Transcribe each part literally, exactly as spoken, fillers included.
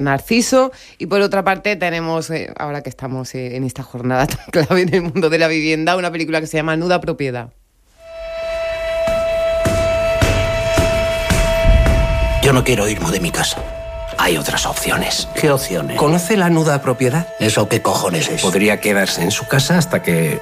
Narciso. Y por otra parte tenemos, eh, ahora que estamos eh, en esta jornada tan clave en el mundo de la vivienda, una película que se llama Nuda Propiedad. Yo no quiero irme de mi casa. Hay otras opciones. ¿Qué opciones? ¿Conoce la nuda propiedad? ¿Eso qué cojones es? Podría quedarse en su casa hasta que...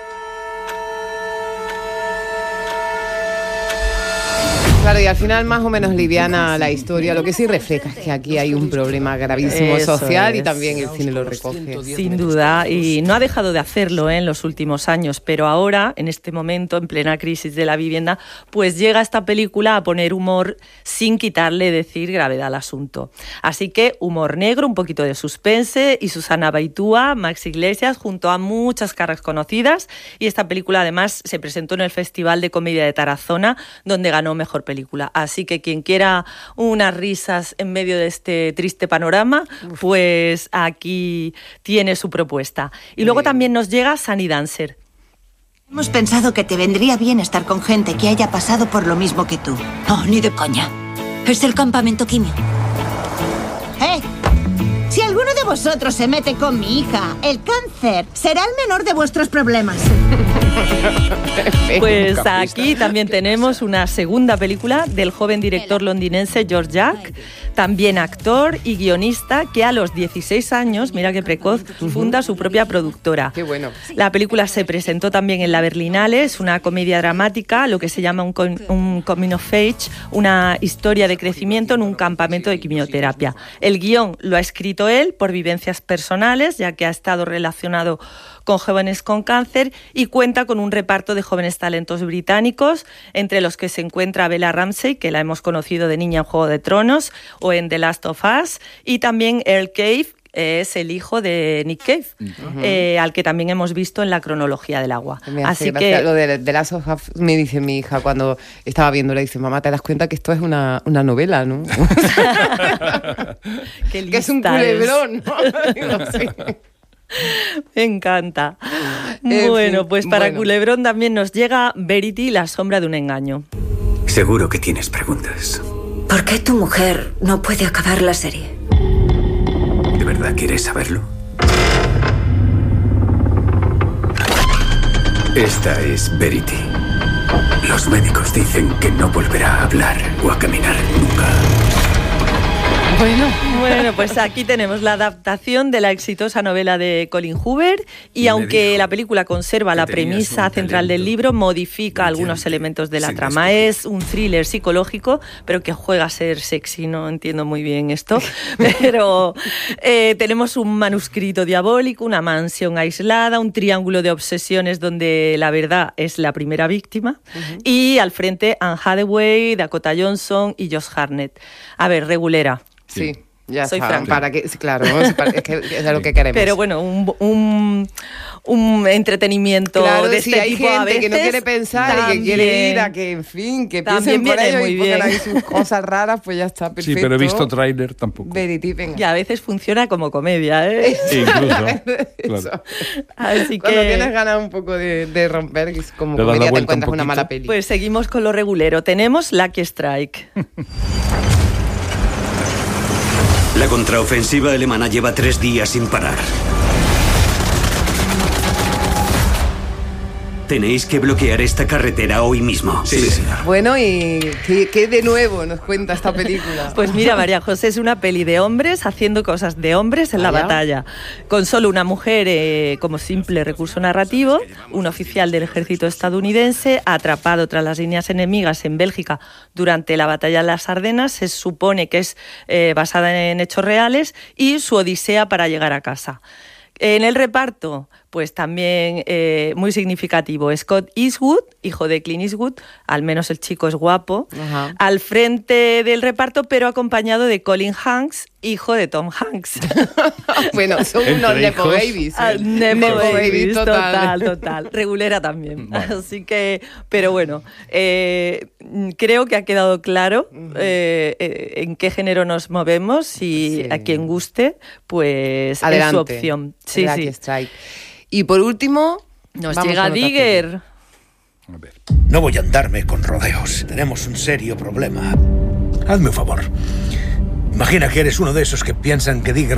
Claro, y al final más o menos liviana la historia. Lo que sí refleja es que aquí hay un problema gravísimo Eso social es. Y también el cine lo recoge. Sin duda, y no ha dejado de hacerlo ¿eh? en los últimos años, pero ahora, en este momento, en plena crisis de la vivienda, pues llega esta película a poner humor sin quitarle, decir, gravedad al asunto. Así que humor negro, un poquito de suspense, y Susana Baitúa, Max Iglesias, junto a muchas caras conocidas, y esta película además se presentó en el Festival de Comedia de Tarazona, donde ganó Mejor Película. Así que quien quiera unas risas en medio de este triste panorama, Uf. pues aquí tiene su propuesta. Y luego también nos llega Sunny Dancer. Hemos pensado que te vendría bien estar con gente que haya pasado por lo mismo que tú. No, ni de coña. Es el campamento quimio. ¡Eh! Si alguno de vosotros se mete con mi hija, el cáncer será el menor de vuestros problemas. Pues aquí también tenemos una segunda película del joven director londinense George Jack, también actor y guionista, que a los dieciséis años, mira qué precoz, funda su propia productora. Qué bueno. La película se presentó también en la Berlinale, es una comedia dramática, lo que se llama un, un coming of age, una historia de crecimiento en un campamento de quimioterapia. El guión lo ha escrito él por vivencias personales, ya que ha estado relacionado con jóvenes con cáncer, y cuenta con un reparto de jóvenes talentos británicos, entre los que se encuentra Bella Ramsey, que la hemos conocido de niña en Juego de Tronos o en The Last of Us, y también Earl Cave, es el hijo de Nick Cave, uh-huh. eh, al que también hemos visto en La cronología del agua. Me hace Así que lo de The Last of Us, me dice mi hija cuando estaba viendo, le dice, mamá, ¿te das cuenta que esto es una, una novela, no? Qué que es un culebrón, ¿no? Digo, sí. Me encanta. En bueno, fin, pues para bueno. Culebrón también nos llega Verity, la sombra de un engaño. Seguro que tienes preguntas. ¿Por qué tu mujer no puede acabar la serie? ¿De verdad quieres saberlo? Esta es Verity. Los médicos dicen que no volverá a hablar o a caminar nunca. Bueno, bueno, pues aquí tenemos la adaptación de la exitosa novela de Colin Hoover, y aunque la película conserva la premisa central del libro, modifica algunos elementos de la trama. Es un thriller psicológico, pero que juega a ser sexy, no entiendo muy bien esto, pero eh, tenemos un manuscrito diabólico, una mansión aislada, un triángulo de obsesiones donde la verdad es la primera víctima, uh-huh. y al frente Anne Hathaway, Dakota Johnson y Josh Hartnett. A ver, regulera. Sí, ya Soy está. franca. Para que, claro, es, para, es, que es lo que queremos. Pero bueno, un, un, un entretenimiento claro, de sí, este hay tipo gente a veces que no quiere pensar también, y que quiere ir a que, en fin, que también piensen por viene ello muy y pongan bien. ahí sus cosas raras, pues ya está, perfecto. Sí, pero he visto tráiler tampoco. Verity, venga. Y a veces funciona como comedia, ¿eh? Incluso. Claro. Así Cuando que tienes ganas un poco de, de romper, es como Le das la comedia te vuelta un encuentras una poquito. mala peli. pues seguimos con lo regulero. Tenemos Lucky Strike. La contraofensiva alemana lleva tres días sin parar. Tenéis que bloquear esta carretera hoy mismo. Sí, sí, señor. Bueno, ¿y qué, qué de nuevo nos cuenta esta película? Pues mira, María José, es una peli de hombres haciendo cosas de hombres en la Vaya. batalla, con solo una mujer eh, como simple recurso narrativo, un oficial del ejército estadounidense atrapado tras las líneas enemigas en Bélgica durante la batalla de las Ardenas, se supone que es eh, basada en hechos reales, y su odisea para llegar a casa. En el reparto, pues también eh, muy significativo, Scott Eastwood, hijo de Clint Eastwood, al menos el chico es guapo, Ajá. al frente del reparto, pero acompañado de Colin Hanks, hijo de Tom Hanks. Bueno, son Entre unos Nepo hijos. Babies. Ah, ¿eh? Nepo Nepo Babies, Babies, total, total. total. Regulera también. Vale. Así que, pero bueno, eh, creo que ha quedado claro eh, eh, en qué género nos movemos, y Sí. a quien guste, pues Adelante. es su opción. Sí, Lucky sí. Strike. Y por último, Nos vamos llega con otra Digger. A ver. No voy a andarme con rodeos. Tenemos un serio problema. Hazme un favor. Imagina que eres uno de esos que piensan que Dick